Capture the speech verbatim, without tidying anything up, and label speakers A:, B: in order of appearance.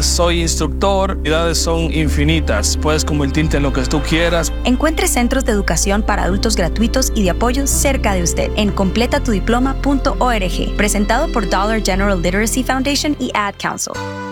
A: soy instructor, habilidades son infinitas, puedes convertirte en lo que tú quieras.
B: Encuentre centros de educación para adultos gratuitos y de apoyo cerca de usted en completa tu diploma punto org, presentado por Dollar General Literacy Foundation y Ad Council.